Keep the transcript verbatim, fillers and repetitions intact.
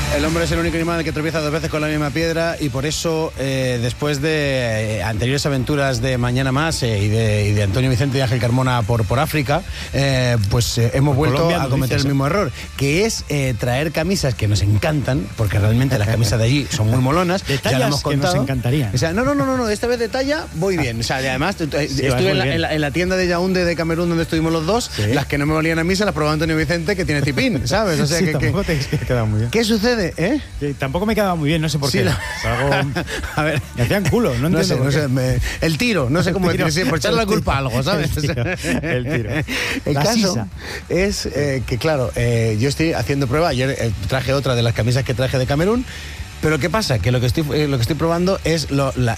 El hombre es el único animal que tropieza dos veces con la misma piedra y por eso, eh, después de eh, anteriores aventuras de Mañana Más eh, y, de, y de Antonio Vicente y Ángel Carmona por, por África, eh, pues eh, hemos por vuelto Colombia, a cometer dices, el mismo ¿eh? error, que es eh, traer camisas que nos encantan, porque realmente las camisas de allí son muy molonas. Detalles ya lo hemos contado. Que nos encantarían. O sea, no, no, no, no, no, esta vez de talla voy bien. O sea, además sí, estuve en la, en, la, en la tienda de Yaoundé de Camerún donde estuvimos los dos, sí. Las que no me valían a mí se las probó Antonio Vicente, que tiene tipín, ¿sabes? O sea, sí, que, tampoco que, te queda muy bien. ¿Qué sucede, eh? Que tampoco me quedaba muy bien, no sé por sí, qué. La... Algo... A ver, me hacían culo, no entiendo. No sé, no sé, me... El tiro, no sé cómo decir, sí, por echarle la culpa a algo, ¿sabes? El tiro. El, tiro. El la caso sisa. es eh, que, claro, eh, yo estoy haciendo prueba. Ayer eh, traje otra de las camisas que traje de Camerún. Pero ¿qué pasa? Que lo que estoy, eh, lo que estoy probando es lo, la,